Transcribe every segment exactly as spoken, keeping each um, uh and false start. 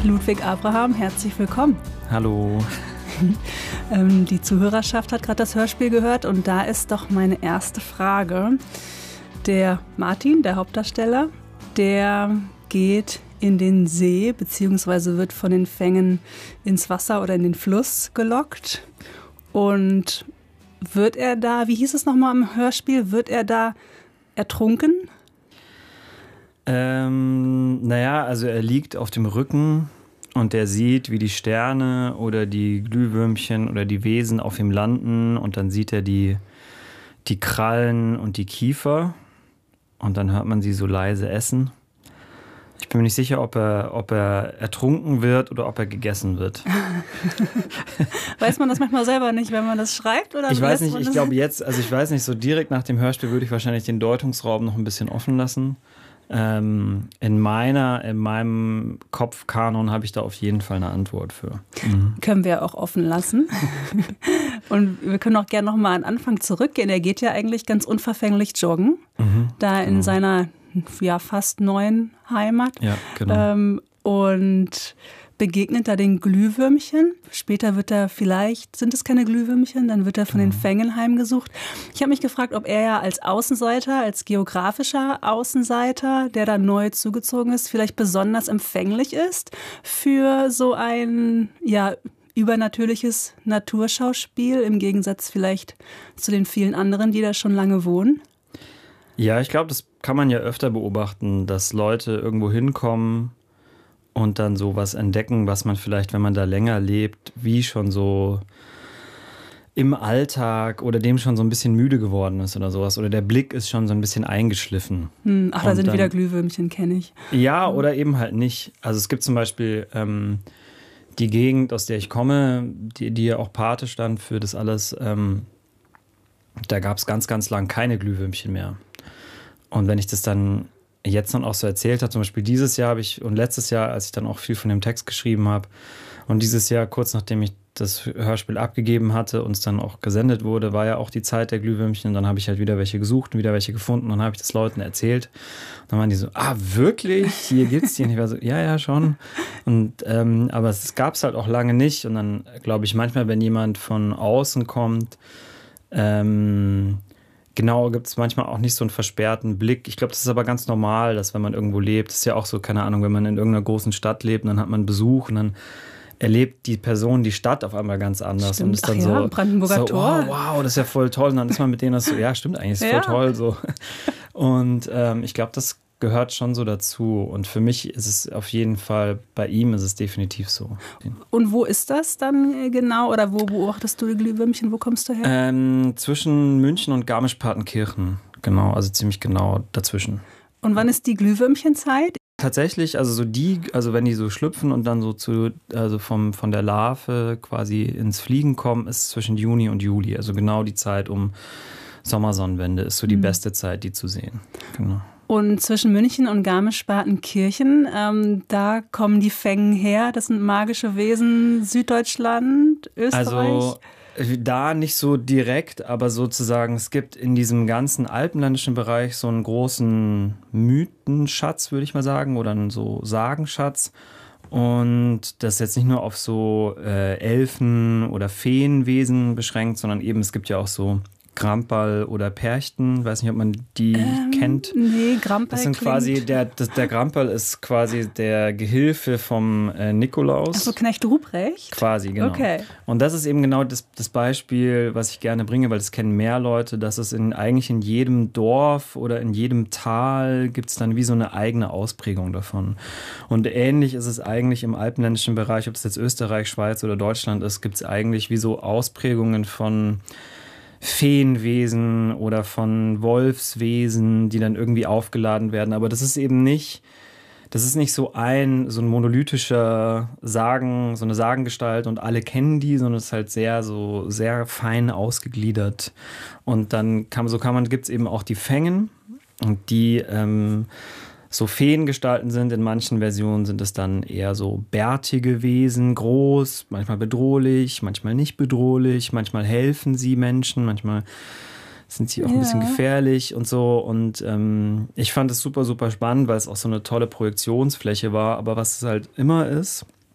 Ludwig Abraham, herzlich willkommen. Hallo. ähm, die Zuhörerschaft hat gerade das Hörspiel gehört und da ist doch meine erste Frage. Der Martin, der Hauptdarsteller, der geht in den See, beziehungsweise wird von den Fängen ins Wasser oder in den Fluss gelockt. Und wird er da, wie hieß es nochmal im Hörspiel, wird er da ertrunken? Ähm, naja, also er liegt auf dem Rücken und er sieht, wie die Sterne oder die Glühwürmchen oder die Wesen auf ihm landen und dann sieht er die, die Krallen und die Kiefer und dann hört man sie so leise essen. Ich bin mir nicht sicher, ob er, ob er ertrunken wird oder ob er gegessen wird. Weiß man das manchmal selber nicht, wenn man das schreibt? Oder ich weiß nicht, ich glaube jetzt, also ich weiß nicht, so direkt nach dem Hörspiel würde ich wahrscheinlich den Deutungsraum noch ein bisschen offen lassen. Ähm, in meiner, in meinem Kopfkanon habe ich da auf jeden Fall eine Antwort für. Mhm. Können wir auch offen lassen. Und wir können auch gerne nochmal an den Anfang zurückgehen. Er geht ja eigentlich ganz unverfänglich joggen, mhm. da in genau. seiner ja fast neuen Heimat. Ja, genau. Ähm, und begegnet da den Glühwürmchen. Später wird er vielleicht, sind es keine Glühwürmchen, dann wird er von genau. den Fängen heimgesucht. Ich habe mich gefragt, ob er ja als Außenseiter, als geografischer Außenseiter, der da neu zugezogen ist, vielleicht besonders empfänglich ist für so ein, ja, übernatürliches Naturschauspiel, im Gegensatz vielleicht zu den vielen anderen, die da schon lange wohnen. Ja, ich glaube, das kann man ja öfter beobachten, dass Leute irgendwo hinkommen und dann sowas entdecken, was man vielleicht, wenn man da länger lebt, wie schon so im Alltag oder dem schon so ein bisschen müde geworden ist oder sowas. Oder der Blick ist schon so ein bisschen eingeschliffen. Hm, ach, da und sind dann, wieder Glühwürmchen, kenne ich. Ja, oder eben halt nicht. Also es gibt zum Beispiel ähm, die Gegend, aus der ich komme, die, die ja auch Pate stand für das alles. Ähm, da gab es ganz, ganz lang keine Glühwürmchen mehr. Und wenn ich das dann jetzt dann auch so erzählt habe, zum Beispiel dieses Jahr habe ich und letztes Jahr, als ich dann auch viel von dem Text geschrieben habe und dieses Jahr, kurz nachdem ich das Hörspiel abgegeben hatte und es dann auch gesendet wurde, war ja auch die Zeit der Glühwürmchen und dann habe ich halt wieder welche gesucht und wieder welche gefunden und dann habe ich das Leuten erzählt und dann waren die so, ah wirklich, hier gibt's die? Und ich war so, ja, ja, schon und ähm, aber es gab es halt auch lange nicht und dann glaube ich manchmal, wenn jemand von außen kommt, ähm, genau, gibt es manchmal auch nicht so einen versperrten Blick. Ich glaube, das ist aber ganz normal, dass wenn man irgendwo lebt, das ist ja auch so, keine Ahnung, wenn man in irgendeiner großen Stadt lebt und dann hat man Besuch und dann erlebt die Person die Stadt auf einmal ganz anders. Stimmt. Und ist dann Ach so, ja, Brandenburger so Tor. wow, wow, das ist ja voll toll. Und dann ist man mit denen das so, ja, stimmt eigentlich, ist voll ja. toll. So. Und ähm, ich glaube, das gehört schon so dazu. Und für mich ist es auf jeden Fall, bei ihm ist es definitiv so. Und wo ist das dann genau? Oder wo beobachtest du die Glühwürmchen? Wo kommst du her? Ähm, zwischen München und Garmisch-Partenkirchen. Genau, also ziemlich genau dazwischen. Und wann ist die Glühwürmchenzeit? Tatsächlich, also so die, also wenn die so schlüpfen und dann so zu, also vom, von der Larve quasi ins Fliegen kommen, ist zwischen Juni und Juli. Also genau die Zeit um Sommersonnenwende ist so die mhm. beste Zeit, die zu sehen. Genau. Und zwischen München und Garmisch-Partenkirchen, ähm, da kommen die Fängen her. Das sind magische Wesen, Süddeutschland, Österreich. Also da nicht so direkt, aber sozusagen, es gibt in diesem ganzen alpenländischen Bereich so einen großen Mythenschatz, würde ich mal sagen, oder einen so Sagenschatz. Und das ist jetzt nicht nur auf so äh, Elfen- oder Feenwesen beschränkt, sondern eben, es gibt ja auch so Gramperl oder Perchten, weiß nicht, ob man die ähm, kennt. Nee, Gramperl. Das sind quasi, der, das, der Gramperl ist quasi der Gehilfe vom äh, Nikolaus. Ach so, Knecht Ruprecht? Quasi, genau. Okay. Und das ist eben genau das, das Beispiel, was ich gerne bringe, weil das kennen mehr Leute, dass es in, eigentlich in jedem Dorf oder in jedem Tal gibt es dann wie so eine eigene Ausprägung davon. Und ähnlich ist es eigentlich im alpenländischen Bereich, ob es jetzt Österreich, Schweiz oder Deutschland ist, gibt es eigentlich wie so Ausprägungen von Feenwesen oder von Wolfswesen, die dann irgendwie aufgeladen werden. Aber das ist eben nicht, das ist nicht so ein, so ein monolithischer Sagen, so eine Sagengestalt und alle kennen die, sondern es ist halt sehr, so sehr fein ausgegliedert. Und dann kann, so kann man, gibt es eben auch die Fängen und die ähm, so Feengestalten sind. In manchen Versionen sind es dann eher so bärtige Wesen, groß, manchmal bedrohlich, manchmal nicht bedrohlich, manchmal helfen sie Menschen, manchmal sind sie auch ein ja. bisschen gefährlich und so. Und ähm, ich fand es super, super spannend, weil es auch so eine tolle Projektionsfläche war. Aber was es halt immer ist,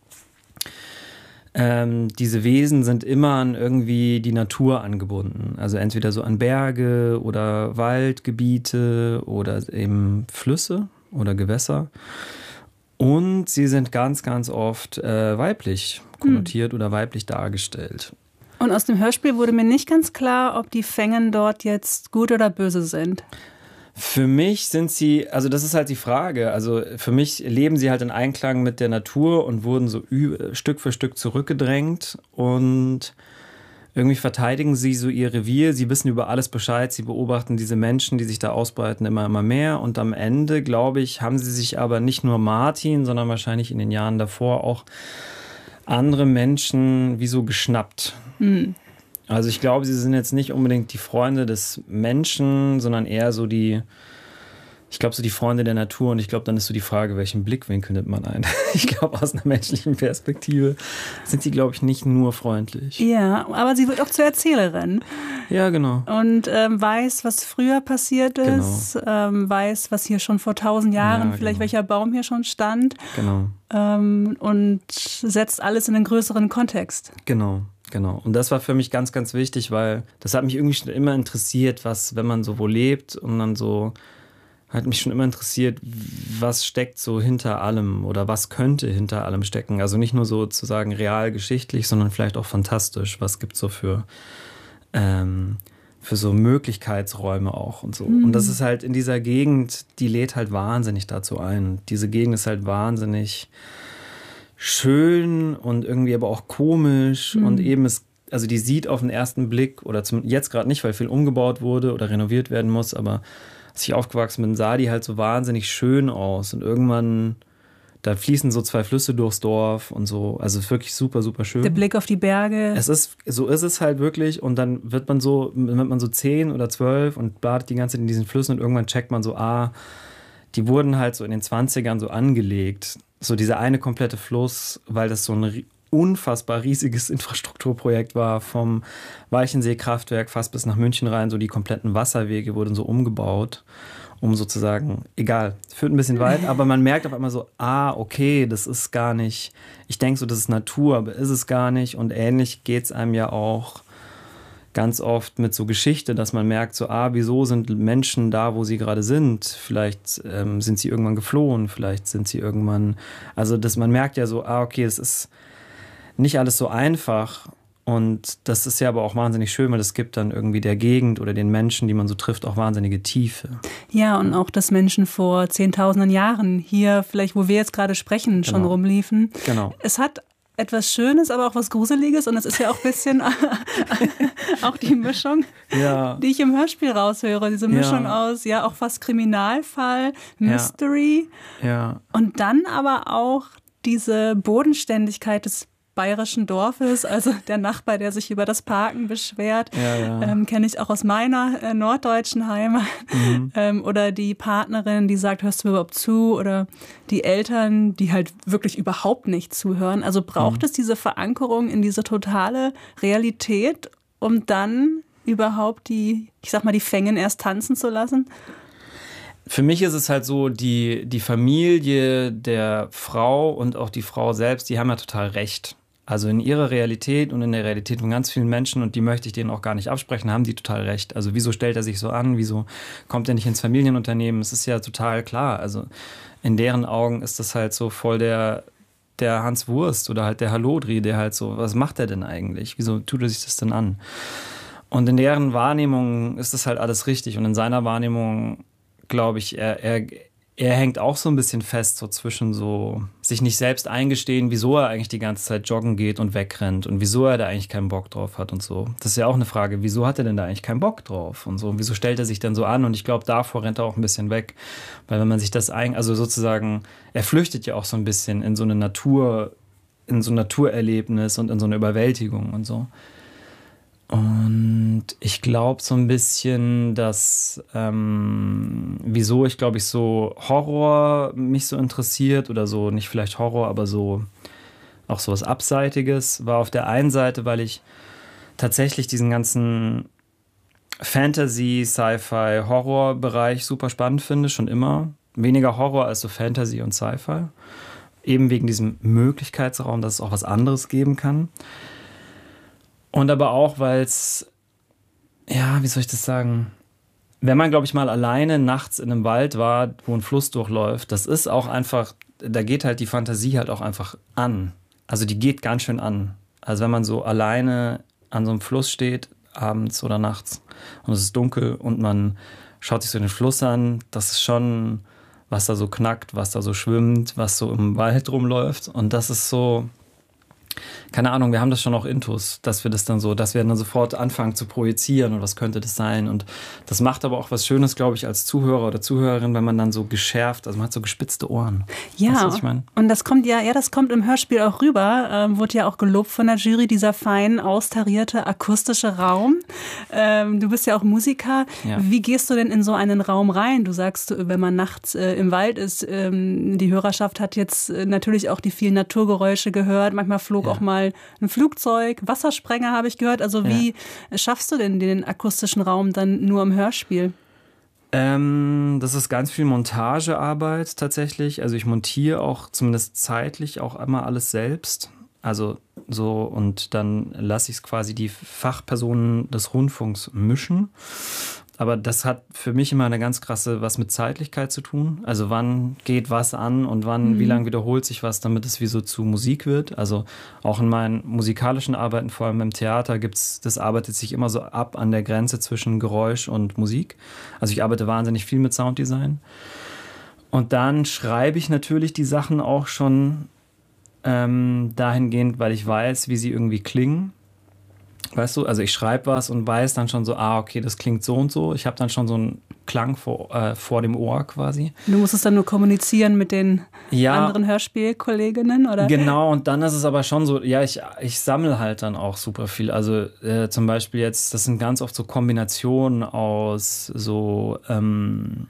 ähm, diese Wesen sind immer an irgendwie die Natur angebunden. Also entweder so an Berge oder Waldgebiete oder eben Flüsse oder Gewässer. Und sie sind ganz, ganz oft äh, weiblich konnotiert hm. oder weiblich dargestellt. Und aus dem Hörspiel wurde mir nicht ganz klar, ob die Fengen dort jetzt gut oder böse sind. Für mich sind sie, also das ist halt die Frage, also für mich leben sie halt in Einklang mit der Natur und wurden so Stück für Stück zurückgedrängt und irgendwie verteidigen sie so ihr Revier, sie wissen über alles Bescheid, sie beobachten diese Menschen, die sich da ausbreiten, immer, immer mehr und am Ende, glaube ich, haben sie sich aber nicht nur Martin, sondern wahrscheinlich in den Jahren davor auch andere Menschen wie so geschnappt. Mhm. Also ich glaube, sie sind jetzt nicht unbedingt die Freunde des Menschen, sondern eher so die, ich glaube, so die Freunde der Natur. Und ich glaube, dann ist so die Frage, welchen Blickwinkel nimmt man ein? Ich glaube, aus einer menschlichen Perspektive sind sie, glaube ich, nicht nur freundlich. Ja, aber sie wird auch zur Erzählerin. Ja, genau. Und ähm, weiß, was früher passiert ist, genau. ähm, weiß, was hier schon vor tausend Jahren, ja, vielleicht genau. welcher Baum hier schon stand. Genau. Ähm, und setzt alles in einen größeren Kontext. Genau. Genau. Und das war für mich ganz, ganz wichtig, weil das hat mich irgendwie schon immer interessiert, was, wenn man so wo lebt und dann so, hat mich schon immer interessiert, was steckt so hinter allem oder was könnte hinter allem stecken. Also nicht nur sozusagen real geschichtlich, sondern vielleicht auch fantastisch. Was gibt es so für, ähm, für so Möglichkeitsräume auch und so. Mhm. Und das ist halt in dieser Gegend, die lädt halt wahnsinnig dazu ein. Diese Gegend ist halt wahnsinnig schön und irgendwie aber auch komisch mhm. und eben ist, also die sieht auf den ersten Blick oder zum, jetzt gerade nicht, weil viel umgebaut wurde oder renoviert werden muss, aber als ich aufgewachsen bin, sah die halt so wahnsinnig schön aus und irgendwann, da fließen so zwei Flüsse durchs Dorf und so, also es ist wirklich super, super schön. Der Blick auf die Berge. Es ist, so ist es halt wirklich und dann wird man so, wird man so zehn oder zwölf und badet die ganze Zeit in diesen Flüssen und irgendwann checkt man so, ah, die wurden halt so in den zwanzigern so angelegt. So dieser eine komplette Fluss, weil das so ein unfassbar riesiges Infrastrukturprojekt war, vom Walchensee-Kraftwerk fast bis nach München rein, so die kompletten Wasserwege wurden so umgebaut, um sozusagen, egal, führt ein bisschen weit, aber man merkt auf einmal so, ah, okay, das ist gar nicht, ich denke so, das ist Natur, aber ist es gar nicht und ähnlich geht es einem ja auch ganz oft mit so Geschichte, dass man merkt, so, ah, wieso sind Menschen da, wo sie gerade sind? Vielleicht ähm, sind sie irgendwann geflohen, vielleicht sind sie irgendwann, also dass man merkt ja so, ah, okay, es ist nicht alles so einfach und das ist ja aber auch wahnsinnig schön, weil es gibt dann irgendwie der Gegend oder den Menschen, die man so trifft, auch wahnsinnige Tiefe. Ja, und auch, dass Menschen vor zehntausenden Jahren hier, vielleicht wo wir jetzt gerade sprechen, schon genau. rumliefen. Genau. Es hat etwas Schönes, aber auch was Gruseliges und es ist ja auch ein bisschen auch die Mischung, ja. die ich im Hörspiel raushöre. Diese Mischung ja. aus, ja, auch fast Kriminalfall, Mystery ja. Ja. und dann aber auch diese Bodenständigkeit des bayerischen Dorfes, also der Nachbar, der sich über das Parken beschwert, ja, ja. ähm, kenne ich auch aus meiner äh, norddeutschen Heimat. Mhm. Ähm, oder die Partnerin, die sagt, hörst du mir überhaupt zu? Oder die Eltern, die halt wirklich überhaupt nicht zuhören. Also braucht mhm. es diese Verankerung in diese totale Realität, um dann überhaupt die, ich sag mal, die Fängen erst tanzen zu lassen? Für mich ist es halt so, die, die Familie der Frau und auch die Frau selbst, die haben ja total recht. Also in ihrer Realität und in der Realität von ganz vielen Menschen, und die möchte ich denen auch gar nicht absprechen, haben die total recht. Also wieso stellt er sich so an? Wieso kommt er nicht ins Familienunternehmen? Es ist ja total klar. Also in deren Augen ist das halt so voll der, der Hans Wurst oder halt der Hallodri, der halt so, was macht er denn eigentlich? Wieso tut er sich das denn an? Und in deren Wahrnehmung ist das halt alles richtig. Und in seiner Wahrnehmung, glaube ich, er, er, er hängt auch so ein bisschen fest, so zwischen so, sich nicht selbst eingestehen, wieso er eigentlich die ganze Zeit joggen geht und wegrennt und wieso er da eigentlich keinen Bock drauf hat und so. Das ist ja auch eine Frage, wieso hat er denn da eigentlich keinen Bock drauf und so? Und wieso stellt er sich denn so an? Und ich glaube, davor rennt er auch ein bisschen weg, weil wenn man sich das ein, also sozusagen, er flüchtet ja auch so ein bisschen in so eine Natur, in so ein Naturerlebnis und in so eine Überwältigung und so. Und ich glaube so ein bisschen, dass, ähm, wieso ich glaube ich so Horror mich so interessiert oder so, nicht vielleicht Horror, aber so auch so was Abseitiges, war auf der einen Seite, weil ich tatsächlich diesen ganzen Fantasy, Sci-Fi, Horror-Bereich super spannend finde, schon immer. Weniger Horror als so Fantasy und Sci-Fi. Eben wegen diesem Möglichkeitsraum, dass es auch was anderes geben kann. Und aber auch, weil es, ja, wie soll ich das sagen? Wenn man, glaube ich, mal alleine nachts in einem Wald war, wo ein Fluss durchläuft, das ist auch einfach, da geht halt die Fantasie halt auch einfach an. Also die geht ganz schön an. Also wenn man so alleine an so einem Fluss steht, abends oder nachts, und es ist dunkel und man schaut sich so den Fluss an, das ist schon, was da so knackt, was da so schwimmt, was so im Wald rumläuft. Und das ist so, keine Ahnung, wir haben das schon auch intus, dass wir das dann so, dass wir dann sofort anfangen zu projizieren und was könnte das sein. Und das macht aber auch was Schönes, glaube ich, als Zuhörer oder Zuhörerin, wenn man dann so geschärft, also man hat so gespitzte Ohren. Ja, weißt du, was ich mein? Und das kommt ja, ja, das kommt im Hörspiel auch rüber, ähm, wurde ja auch gelobt von der Jury, dieser fein austarierte akustische Raum. Ähm, du bist ja auch Musiker. Ja. Wie gehst du denn in so einen Raum rein? Du sagst, wenn man nachts äh, im Wald ist, ähm, die Hörerschaft hat jetzt äh, natürlich auch die vielen Naturgeräusche gehört, manchmal flog ja. auch mal ein Flugzeug, Wassersprenger habe ich gehört. Also wie ja. schaffst du denn den akustischen Raum dann nur im Hörspiel? Ähm, das ist ganz viel Montagearbeit tatsächlich. Also ich montiere auch zumindest zeitlich auch immer alles selbst. Also so, und dann lasse ich es quasi die Fachpersonen des Rundfunks mischen. Aber das hat für mich immer eine ganz krasse was mit Zeitlichkeit zu tun. Also wann geht was an und wann, mhm. wie lange wiederholt sich was, damit es wie so zu Musik wird. Also auch in meinen musikalischen Arbeiten, vor allem im Theater, gibt's, das arbeitet sich immer so ab an der Grenze zwischen Geräusch und Musik. Also ich arbeite wahnsinnig viel mit Sounddesign. Und dann schreibe ich natürlich die Sachen auch schon ähm, dahingehend, weil ich weiß, wie sie irgendwie klingen. Weißt du, also ich schreibe was und weiß dann schon so, ah, okay, das klingt so und so. Ich habe dann schon so einen Klang vor, äh, vor dem Ohr quasi. Du musst es dann nur kommunizieren mit den ja, anderen Hörspielkolleginnen, oder? Genau, und dann ist es aber schon so, ja, ich, ich sammle halt dann auch super viel. Also äh, zum Beispiel jetzt, das sind ganz oft so Kombinationen aus so, ähm,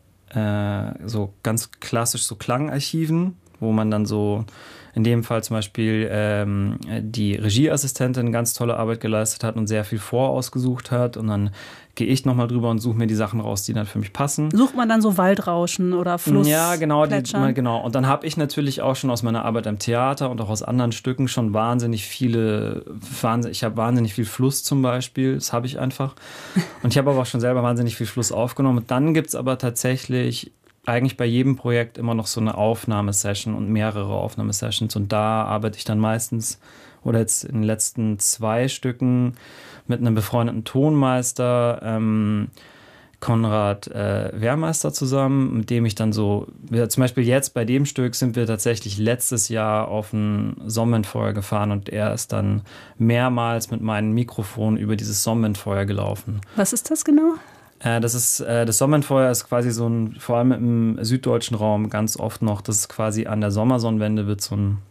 äh, so ganz klassisch so Klangarchiven, wo man dann so in dem Fall zum Beispiel ähm, die Regieassistentin ganz tolle Arbeit geleistet hat und sehr viel vorausgesucht hat. Und dann gehe ich nochmal drüber und suche mir die Sachen raus, die dann für mich passen. Sucht man dann so Waldrauschen oder Fluss? Ja, genau. Die, genau. Und dann habe ich natürlich auch schon aus meiner Arbeit am Theater und auch aus anderen Stücken schon wahnsinnig viele, wahnsinnig, ich habe wahnsinnig viel Fluss zum Beispiel, das habe ich einfach. Und ich habe aber auch schon selber wahnsinnig viel Fluss aufgenommen. Und dann gibt es aber tatsächlich eigentlich bei jedem Projekt immer noch so eine Aufnahmesession und mehrere Aufnahmesessions. Und da arbeite ich dann meistens, oder jetzt in den letzten zwei Stücken, mit einem befreundeten Tonmeister, ähm, Konrad äh, Wehrmeister zusammen, mit dem ich dann so, wir, zum Beispiel jetzt bei dem Stück sind wir tatsächlich letztes Jahr auf ein Sommenfeuer gefahren und er ist dann mehrmals mit meinem Mikrofon über dieses Sommenfeuer gelaufen. Was ist das genau? Das ist, das Sommenfeuer ist quasi so ein, vor allem im süddeutschen Raum ganz oft noch, das ist quasi an der Sommersonnenwende wird so ein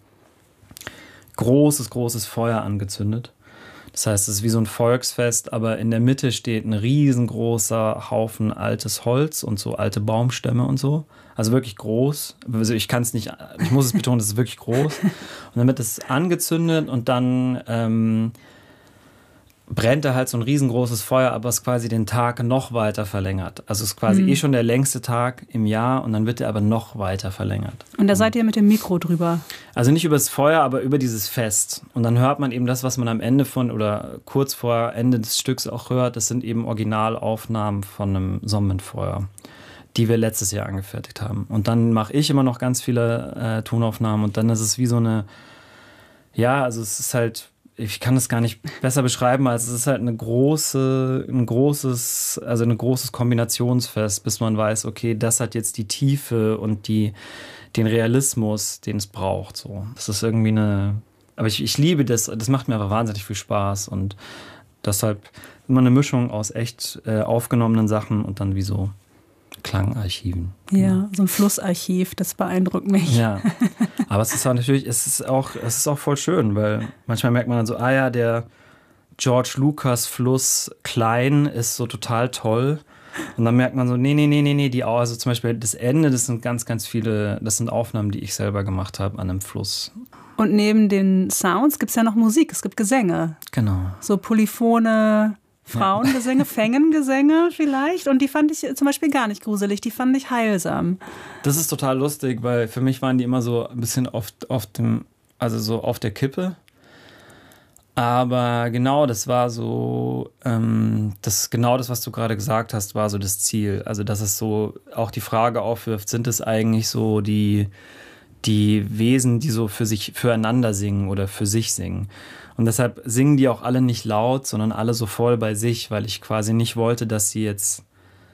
großes, großes Feuer angezündet. Das heißt, es ist wie so ein Volksfest, aber in der Mitte steht ein riesengroßer Haufen altes Holz und so alte Baumstämme und so. Also wirklich groß. Also ich kann es nicht, ich muss es betonen, es ist wirklich groß. Und dann wird es angezündet und dann ähm, brennt da halt so ein riesengroßes Feuer, aber es quasi den Tag noch weiter verlängert. Also es ist quasi mhm. eh schon der längste Tag im Jahr und dann wird er aber noch weiter verlängert. Und da seid ihr mit dem Mikro drüber? Also nicht über das Feuer, aber über dieses Fest. Und dann hört man eben das, was man am Ende von oder kurz vor Ende des Stücks auch hört. Das sind eben Originalaufnahmen von einem Sommenfeuer, die wir letztes Jahr angefertigt haben. Und dann mache ich immer noch ganz viele äh, Tonaufnahmen und dann ist es wie so eine, ja, also es ist halt, ich kann das gar nicht besser beschreiben, als es ist halt eine große, ein großes, also ein großes Kombinationsfest, bis man weiß, okay, das hat jetzt die Tiefe und die, den Realismus, den es braucht. So, das ist irgendwie eine, aber ich, ich liebe das, das macht mir aber wahnsinnig viel Spaß und deshalb immer eine Mischung aus echt äh, aufgenommenen Sachen und dann wie so Klangarchiven. Ja, so ein Flussarchiv, das beeindruckt mich. Ja, aber es ist auch natürlich, es ist auch, es ist auch voll schön, weil manchmal merkt man dann so, ah ja, der George Lucas Fluss Klein ist so total toll. Und dann merkt man so, nee, nee, nee, nee, nee, die, also zum Beispiel das Ende, das sind ganz, ganz viele, das sind Aufnahmen, die ich selber gemacht habe an einem Fluss. Und neben den Sounds gibt es ja noch Musik, es gibt Gesänge. Genau. So polyphone, Frauengesänge, Fängengesänge vielleicht. Und die fand ich zum Beispiel gar nicht gruselig, die fand ich heilsam. Das ist total lustig, weil für mich waren die immer so ein bisschen auf, auf dem, also so auf der Kippe. Aber genau, das war so, ähm, das genau das, was du gerade gesagt hast, war so das Ziel. Also, dass es so auch die Frage aufwirft, sind es eigentlich so die, die Wesen, die so für sich, füreinander singen oder für sich singen. Und deshalb singen die auch alle nicht laut, sondern alle so voll bei sich, weil ich quasi nicht wollte, dass sie jetzt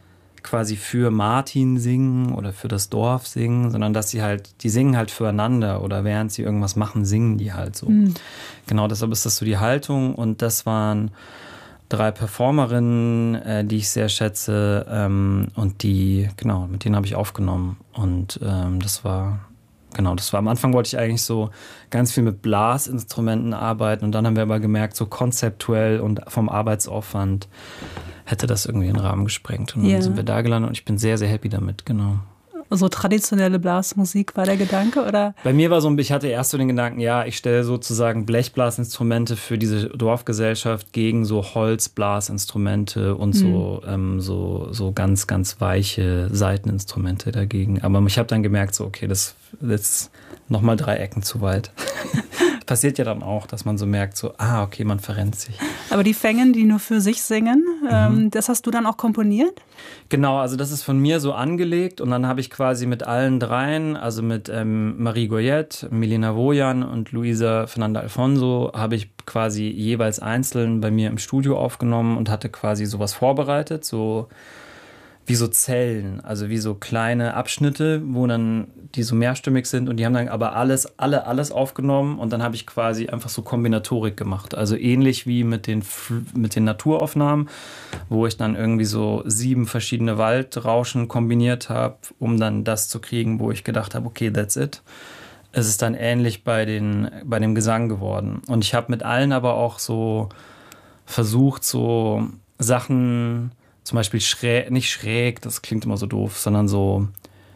quasi für Martin singen oder für das Dorf singen, sondern dass sie halt, die singen halt füreinander oder während sie irgendwas machen, singen die halt so. Mhm. Genau, deshalb ist das so die Haltung und das waren drei Performerinnen, äh, die ich sehr schätze ähm, und die, genau, mit denen habe ich aufgenommen und ähm, das war, genau, das war, am Anfang wollte ich eigentlich so ganz viel mit Blasinstrumenten arbeiten und dann haben wir aber gemerkt, so konzeptuell und vom Arbeitsaufwand hätte das irgendwie den Rahmen gesprengt. Und dann ja. sind wir da gelandet und ich bin sehr, sehr happy damit, genau. So traditionelle Blasmusik war der Gedanke, oder? Bei mir war so ein bisschen, ich hatte erst so den Gedanken, ja, ich stelle sozusagen Blechblasinstrumente für diese Dorfgesellschaft gegen so Holzblasinstrumente und mhm. so, ähm, so, so ganz, ganz weiche Saiteninstrumente dagegen. Aber ich habe dann gemerkt, so, okay, das ist nochmal drei Ecken zu weit. Passiert ja dann auch, dass man so merkt, so, ah, okay, man verrennt sich. Aber die Fängen, die nur für sich singen, mhm. ähm, das hast du dann auch komponiert? Genau, also das ist von mir so angelegt und dann habe ich quasi mit allen dreien, also mit ähm, Marie Goyette, Milena Wojan und Luisa Fernanda Alfonso, habe ich quasi jeweils einzeln bei mir im Studio aufgenommen und hatte quasi sowas vorbereitet, so wie so Zellen, also wie so kleine Abschnitte, wo dann die so mehrstimmig sind und die haben dann aber alles, alle, alles aufgenommen und dann habe ich quasi einfach so Kombinatorik gemacht, also ähnlich wie mit den, mit den Naturaufnahmen, wo ich dann irgendwie so sieben verschiedene Waldrauschen kombiniert habe, um dann das zu kriegen, wo ich gedacht habe, okay, that's it. Es ist dann ähnlich bei, den, bei dem Gesang geworden und ich habe mit allen aber auch so versucht, so Sachen zum Beispiel schräg, nicht schräg, das klingt immer so doof, sondern so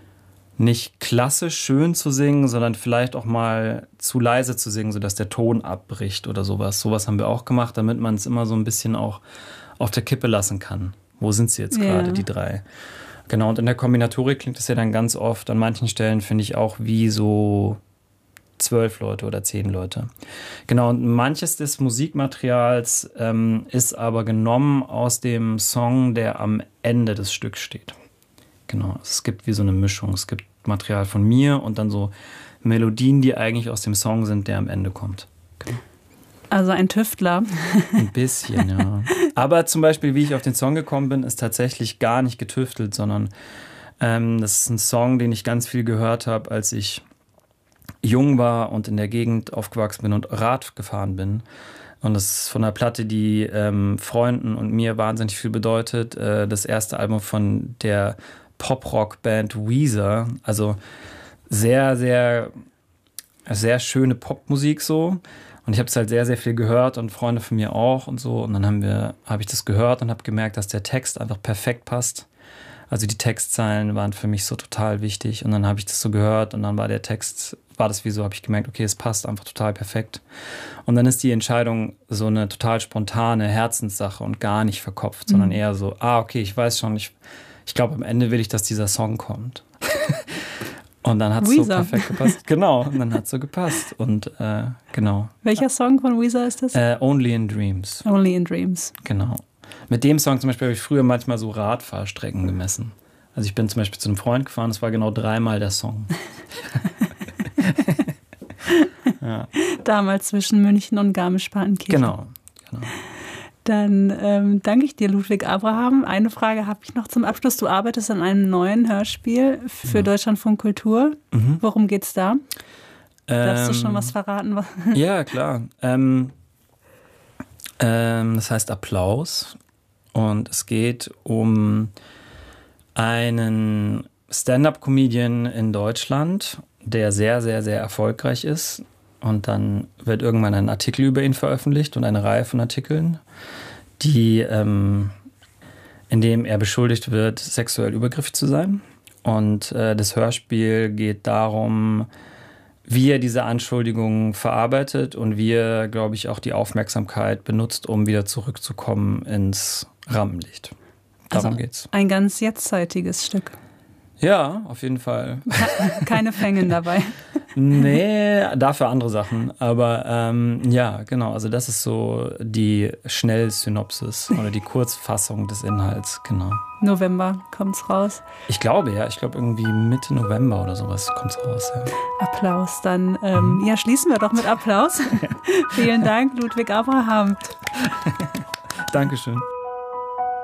nicht klassisch schön zu singen, sondern vielleicht auch mal zu leise zu singen, sodass der Ton abbricht oder sowas. Sowas haben wir auch gemacht, damit man es immer so ein bisschen auch auf der Kippe lassen kann. Wo sind sie jetzt gerade, ja. die drei? Genau, und in der Kombinatorik klingt es ja dann ganz oft, an manchen Stellen finde ich auch wie so zwölf Leute oder zehn Leute. Genau, und manches des Musikmaterials ähm, ist aber genommen aus dem Song, der am Ende des Stücks steht. Genau, also es gibt wie so eine Mischung. Es gibt Material von mir und dann so Melodien, die eigentlich aus dem Song sind, der am Ende kommt. Genau. Also ein Tüftler. Ein bisschen, ja. Aber zum Beispiel, wie ich auf den Song gekommen bin, ist tatsächlich gar nicht getüftelt, sondern ähm, das ist ein Song, den ich ganz viel gehört habe, als ich jung war und in der Gegend aufgewachsen bin und Rad gefahren bin. Und das ist von einer Platte, die ähm, Freunden und mir wahnsinnig viel bedeutet. Äh, das erste Album von der Pop-Rock-Band Weezer. Also sehr, sehr, sehr schöne Popmusik so. Und ich habe es halt sehr, sehr viel gehört und Freunde von mir auch und so. Und dann haben wir, habe ich das gehört und habe gemerkt, dass der Text einfach perfekt passt. Also die Textzeilen waren für mich so total wichtig. Und dann habe ich das so gehört und dann war der Text, war das wie so, habe ich gemerkt, okay, es passt einfach total perfekt. Und dann ist die Entscheidung so eine total spontane Herzenssache und gar nicht verkopft, mhm. sondern eher so, ah, okay, ich weiß schon, ich, ich glaube, am Ende will ich, dass dieser Song kommt. Und dann hat es so perfekt gepasst. Genau, und dann hat es so gepasst. Und äh, genau. Welcher Song von Weezer ist das? Äh, Only in Dreams. Only in Dreams. Genau. Mit dem Song zum Beispiel habe ich früher manchmal so Radfahrstrecken gemessen. Also ich bin zum Beispiel zu einem Freund gefahren, das war genau dreimal der Song. Ja. Damals zwischen München und Garmisch-Partenkirchen. Genau, genau. Dann ähm, danke ich dir, Ludwig Abraham. Eine Frage habe ich noch zum Abschluss. Du arbeitest an einem neuen Hörspiel für ja. Deutschlandfunk Kultur. Mhm. Worum geht's da? Ähm, Darfst du schon was verraten? Ja, klar. Ähm, ähm, das heißt Applaus. Und es geht um einen Stand-up-Comedian in Deutschland, der sehr, sehr, sehr erfolgreich ist. Und dann wird irgendwann ein Artikel über ihn veröffentlicht und eine Reihe von Artikeln, die, ähm, in dem er beschuldigt wird, sexuell übergriffig zu sein. Und äh, das Hörspiel geht darum, wie er diese Anschuldigungen verarbeitet und wie er, glaube ich, auch die Aufmerksamkeit benutzt, um wieder zurückzukommen ins Rampenlicht. Darum also geht's. Ein ganz jetztzeitiges Stück. Ja, auf jeden Fall. Keine Fängen dabei. Nee, dafür andere Sachen. Aber ähm, ja, genau. Also das ist so die Schnellsynopsis oder die Kurzfassung des Inhalts, genau. November kommt's raus. Ich glaube, ja. Ich glaube irgendwie Mitte November oder sowas kommt's raus. Ja. Applaus. Dann ähm, ja, schließen wir doch mit Applaus. Vielen Dank, Ludwig Abraham. Dankeschön.